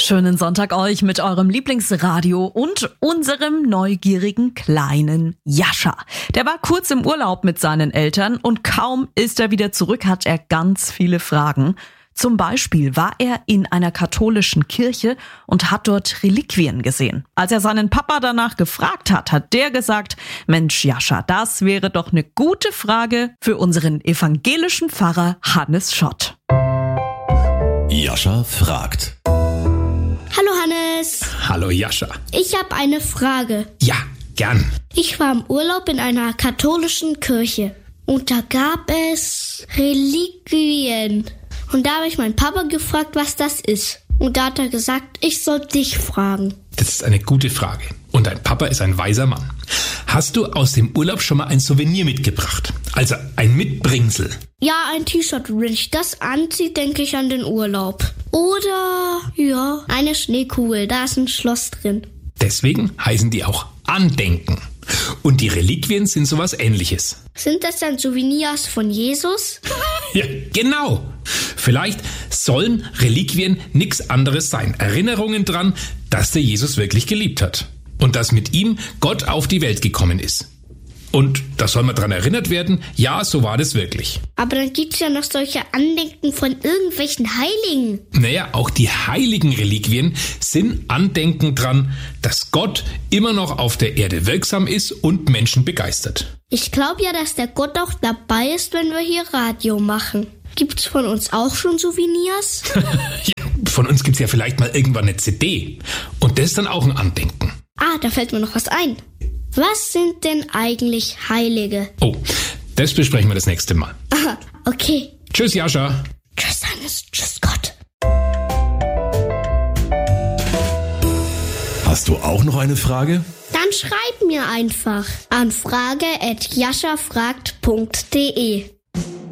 Schönen Sonntag euch mit eurem Lieblingsradio und unserem neugierigen kleinen Jascha. Der war kurz im Urlaub mit seinen Eltern und kaum ist er wieder zurück, hat er ganz viele Fragen. Zum Beispiel war er in einer katholischen Kirche und hat dort Reliquien gesehen. Als er seinen Papa danach gefragt hat, hat der gesagt, Mensch Jascha, das wäre doch eine gute Frage für unseren evangelischen Pfarrer Hannes Schott. Jascha fragt. Hallo Hannes. Hallo Jascha. Ich habe eine Frage. Ja, gern. Ich war im Urlaub in einer katholischen Kirche und da gab es Reliquien. Und da habe ich meinen Papa gefragt, was das ist. Und da hat er gesagt, ich soll dich fragen. Das ist eine gute Frage. Und dein Papa ist ein weiser Mann. Hast du aus dem Urlaub schon mal ein Souvenir mitgebracht? Also ein Mitbringsel? Ja, ein T-Shirt. Wenn ich das anziehe, denke ich an den Urlaub. Oder, ja, eine Schneekugel. Da ist ein Schloss drin. Deswegen heißen die auch Andenken. Und die Reliquien sind sowas Ähnliches. Sind das dann Souvenirs von Jesus? Ja, genau. Vielleicht sollen Reliquien nichts anderes sein. Erinnerungen dran, dass der Jesus wirklich geliebt hat. Und dass mit ihm Gott auf die Welt gekommen ist. Und da soll man dran erinnert werden, ja, so war das wirklich. Aber dann gibt's ja noch solche Andenken von irgendwelchen Heiligen. Naja, auch die heiligen Reliquien sind Andenken dran, dass Gott immer noch auf der Erde wirksam ist und Menschen begeistert. Ich glaube ja, dass der Gott auch dabei ist, wenn wir hier Radio machen. Gibt's von uns auch schon Souvenirs? Ja, von uns gibt's ja vielleicht mal irgendwann eine CD. Und das ist dann auch ein Andenken. Ah, da fällt mir noch was ein. Was sind denn eigentlich Heilige? Oh, das besprechen wir das nächste Mal. Aha, okay. Tschüss, Jascha. Tschüss, Hannes. Tschüss, Gott. Hast du auch noch eine Frage? Dann schreib mir einfach an frage@jaschafragt.de.